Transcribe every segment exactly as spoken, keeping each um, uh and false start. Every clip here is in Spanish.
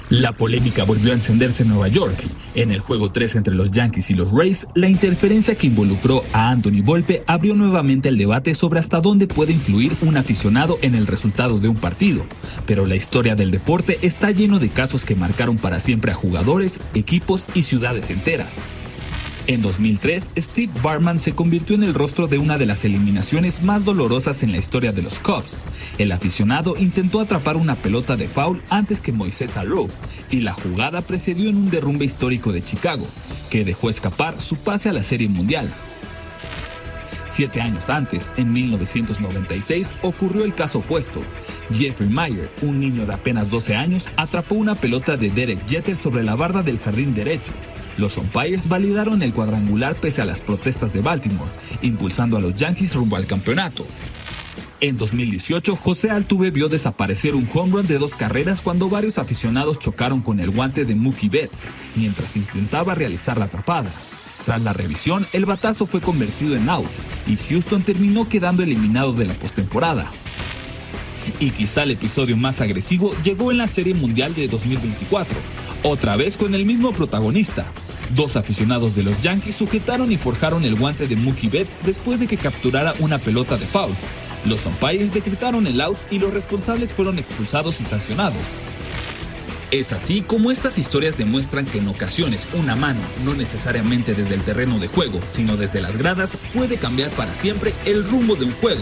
La polémica volvió a encenderse en Nueva York. En el juego tres entre los Yankees y los Rays, la interferencia que involucró a Anthony Volpe abrió nuevamente el debate sobre hasta dónde puede influir un aficionado en el resultado de un partido. Pero la historia del deporte está lleno de casos que marcaron para siempre a jugadores, equipos y ciudades enteras. En dos mil tres, Steve Bartman se convirtió en el rostro de una de las eliminaciones más dolorosas en la historia de los Cubs. El aficionado intentó atrapar una pelota de foul antes que Moisés Alou, y la jugada precedió en un derrumbe histórico de Chicago, que dejó escapar su pase a la Serie Mundial. Siete años antes, en mil novecientos noventa y seis, ocurrió el caso opuesto. Jeffrey Meyer, un niño de apenas doce años, atrapó una pelota de Derek Jeter sobre la barda del jardín derecho. Los umpires validaron el cuadrangular pese a las protestas de Baltimore, impulsando a los Yankees rumbo al campeonato. En dos mil dieciocho, José Altuve vio desaparecer un home run de dos carreras cuando varios aficionados chocaron con el guante de Mookie Betts, mientras intentaba realizar la atrapada. Tras la revisión, el batazo fue convertido en out, y Houston terminó quedando eliminado de la postemporada. Y quizá el episodio más agresivo llegó en la Serie Mundial de dos mil veinticuatro, otra vez con el mismo protagonista. Dos aficionados de los Yankees sujetaron y forjaron el guante de Mookie Betts después de que capturara una pelota de foul. Los umpires decretaron el out y los responsables fueron expulsados y sancionados. Es así como estas historias demuestran que en ocasiones una mano, no necesariamente desde el terreno de juego, sino desde las gradas, puede cambiar para siempre el rumbo de un juego.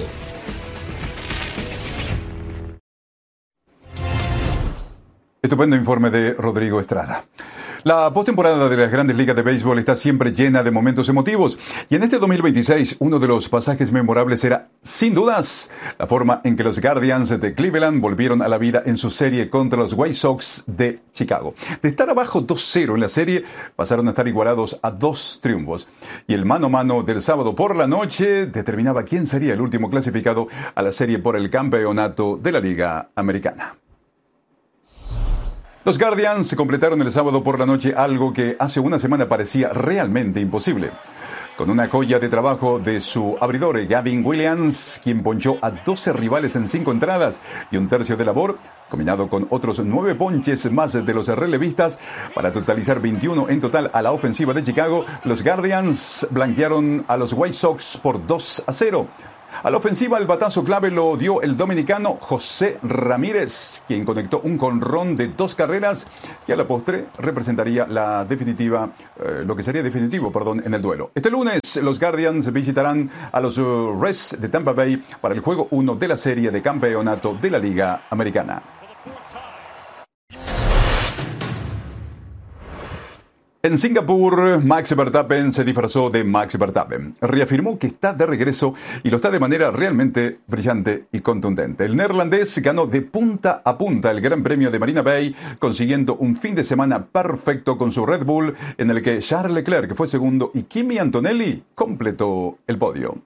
Estupendo informe de Rodrigo Estrada. La postemporada de las Grandes Ligas de Béisbol está siempre llena de momentos emotivos, y en este dos mil veintiséis uno de los pasajes memorables era, sin dudas, la forma en que los Guardians de Cleveland volvieron a la vida en su serie contra los White Sox de Chicago. De estar abajo dos cero en la serie, pasaron a estar igualados a dos triunfos, y el mano a mano del sábado por la noche determinaba quién sería el último clasificado a la serie por el campeonato de la Liga Americana. Los Guardians se completaron el sábado por la noche algo que hace una semana parecía realmente imposible. Con una joya de trabajo de su abridor Gavin Williams, quien ponchó a doce rivales en cinco entradas y un tercio de labor, combinado con otros nueve ponches más de los relevistas, para totalizar veintiuno en total a la ofensiva de Chicago, los Guardians blanquearon a los White Sox por dos a cero. A la ofensiva, el batazo clave lo dio el dominicano José Ramírez, quien conectó un jonrón de dos carreras que a la postre representaría la definitiva, eh, lo que sería definitivo, perdón, en el duelo. Este lunes, los Guardians visitarán a los uh, Reds de Tampa Bay para el juego uno de la serie de campeonato de la Liga Americana. En Singapur, Max Verstappen se disfrazó de Max Verstappen. Reafirmó que está de regreso y lo está de manera realmente brillante y contundente. El neerlandés ganó de punta a punta el Gran Premio de Marina Bay, consiguiendo un fin de semana perfecto con su Red Bull, en el que Charles Leclerc fue segundo y Kimi Antonelli completó el podio.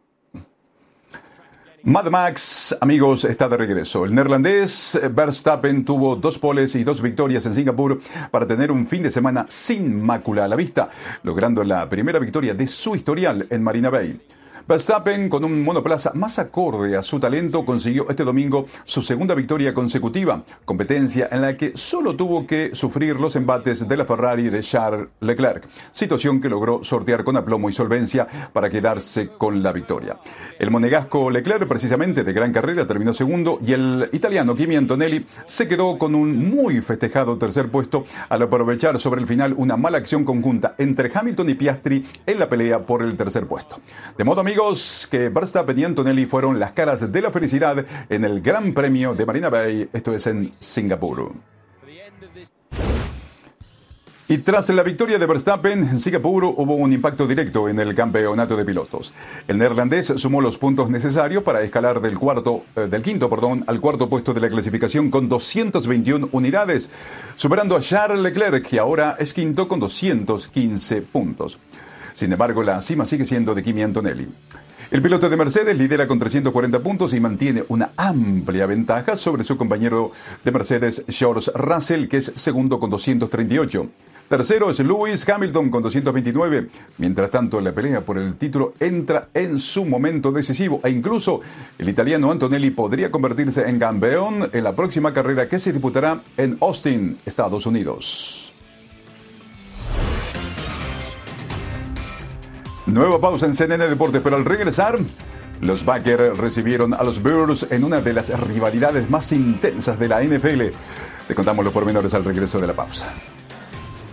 Mad Max, amigos, está de regreso. El neerlandés Verstappen tuvo dos poles y dos victorias en Singapur para tener un fin de semana sin mácula a la vista, logrando la primera victoria de su historial en Marina Bay. Verstappen, con un monoplaza más acorde a su talento, consiguió este domingo su segunda victoria consecutiva, competencia en la que solo tuvo que sufrir los embates de la Ferrari de Charles Leclerc, situación que logró sortear con aplomo y solvencia para quedarse con la victoria. El monegasco Leclerc, precisamente de gran carrera, terminó segundo, y el italiano Kimi Antonelli se quedó con un muy festejado tercer puesto al aprovechar sobre el final una mala acción conjunta entre Hamilton y Piastri en la pelea por el tercer puesto. De modo, amigos, que Verstappen y Antonelli fueron las caras de la felicidad en el Gran Premio de Marina Bay, esto es en Singapur. Y tras la victoria de Verstappen en Singapur hubo un impacto directo en el campeonato de pilotos. El neerlandés sumó los puntos necesarios para escalar del cuarto, eh, del quinto, perdón, al cuarto puesto de la clasificación con doscientas veintiuna unidades, superando a Charles Leclerc, que ahora es quinto con doscientos quince puntos. Sin embargo, la cima sigue siendo de Kimi Antonelli. El piloto de Mercedes lidera con trescientos cuarenta puntos y mantiene una amplia ventaja sobre su compañero de Mercedes, George Russell, que es segundo con doscientos treinta y ocho. Tercero es Lewis Hamilton con doscientos veintinueve. Mientras tanto, la pelea por el título entra en su momento decisivo e incluso el italiano Antonelli podría convertirse en campeón en la próxima carrera que se disputará en Austin, Estados Unidos. Nueva pausa en C N N Deportes, pero al regresar, los Packers recibieron a los Bears en una de las rivalidades más intensas de la N F L. Te contamos los pormenores al regreso de la pausa.